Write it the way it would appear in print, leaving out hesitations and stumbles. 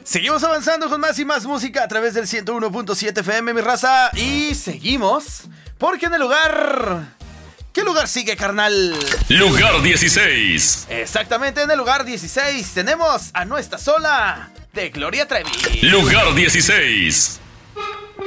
Seguimos avanzando con más y más música a través del 101.7 FM, mi raza. Y seguimos porque en el lugar... ¿Qué lugar sigue, carnal? Lugar 16. Exactamente, en el lugar 16 tenemos a No Estás Sola, de Gloria Trevi. Lugar 16.